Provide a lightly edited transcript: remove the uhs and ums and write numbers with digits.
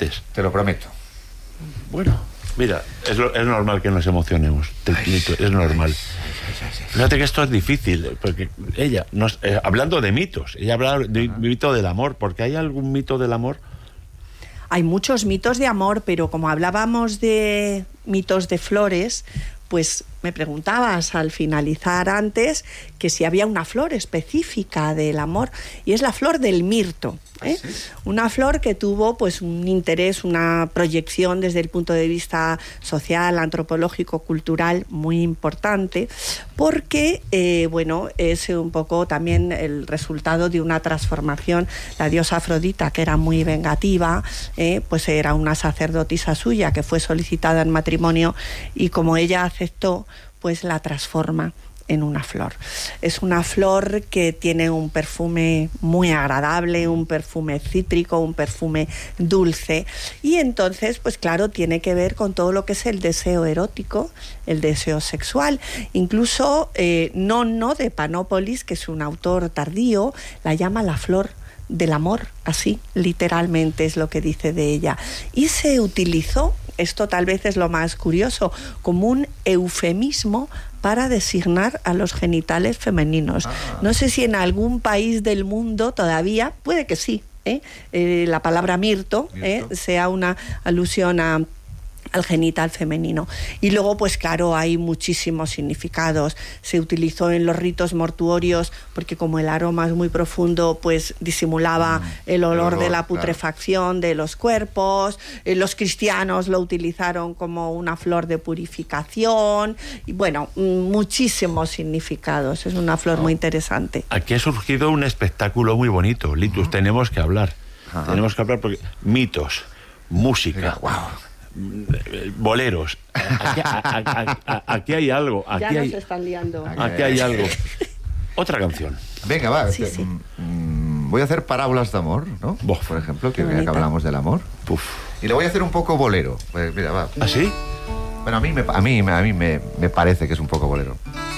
antes. Te lo prometo. Bueno, mira, es normal que nos emocionemos. Es normal. Fíjate que esto es difícil, porque ella, hablando de mitos, ella habla de mito del amor, porque ¿hay algún mito del amor? Hay muchos mitos de amor, pero como hablábamos de mitos de flores, pues me preguntabas al finalizar antes que si había una flor específica del amor, y es la flor del mirto, ¿eh? ¿Sí? Una flor que tuvo pues un interés, una proyección desde el punto de vista social, antropológico, cultural muy importante, porque bueno, es un poco también el resultado de una transformación. La diosa Afrodita, que era muy vengativa, pues era una sacerdotisa suya que fue solicitada en matrimonio, y como ella aceptó, pues la transforma en una flor. Es una flor que tiene un perfume muy agradable, un perfume cítrico, un perfume dulce, y entonces, pues claro, tiene que ver con todo lo que es el deseo erótico, el deseo sexual. Incluso Nonno de Panópolis, que es un autor tardío, la llama la flor del amor, así literalmente es lo que dice de ella, y se utilizó, esto tal vez es lo más curioso, como un eufemismo para designar a los genitales femeninos. No sé si en algún país del mundo todavía, puede que sí, la palabra mirto, sea una alusión al genital femenino. Y luego, pues claro, hay muchísimos significados. Se utilizó en los ritos mortuorios porque como el aroma es muy profundo, pues disimulaba el olor de la putrefacción de los cuerpos. Los cristianos lo utilizaron como una flor de purificación. Y bueno, muchísimos significados. Es una flor muy interesante. Aquí ha surgido un espectáculo muy bonito, Litus. Tenemos que hablar. Tenemos que hablar porque mitos, música, boleros. Aquí hay algo. Ya nos están liando. Aquí hay algo. Otra canción. Venga, va. Sí. Voy a hacer parábolas de amor, ¿no? Por ejemplo, que hablamos del amor. Y le voy a hacer un poco bolero. Pues mira, va. ¿Ah, sí? Bueno, a mí me parece que es un poco bolero.